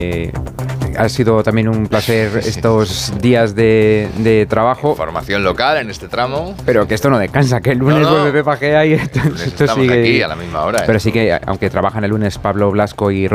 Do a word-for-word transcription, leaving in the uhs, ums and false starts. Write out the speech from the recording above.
Eh, ha sido también un placer estos días de, de trabajo. Formación local en este tramo. Pero que esto no descansa, que el lunes No, no. vuelve Pepa Gea y esto, esto Estamos sigue. aquí a la misma hora. Pero ¿eh? sí que, aunque trabajan el lunes Pablo Blasco y